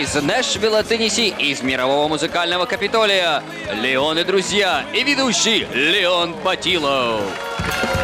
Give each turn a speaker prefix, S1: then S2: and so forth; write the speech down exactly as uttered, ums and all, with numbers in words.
S1: Из Нэшвилла, Теннесси, из мирового музыкального Капитолия, Леон и друзья и ведущий Леон Патилов.